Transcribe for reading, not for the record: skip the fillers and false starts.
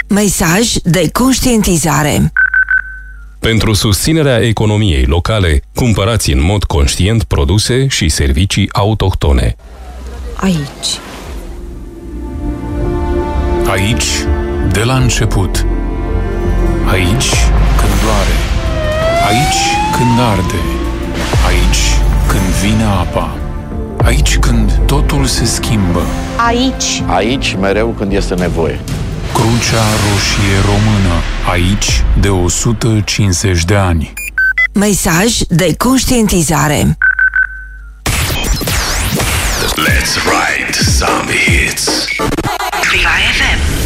Mesaj de conștientizare. Pentru susținerea economiei locale, cumpărați în mod conștient produse și servicii autohtone. Aici. Aici, de la început. Aici, când doare. Aici, când arde. Aici, când vine apa. Aici, când totul se schimbă. Aici. Aici, mereu când este nevoie. Crucea Roșie Română. Aici, de 150 de ani. Mesaj de conștientizare. Let's write some hits. Viva FM.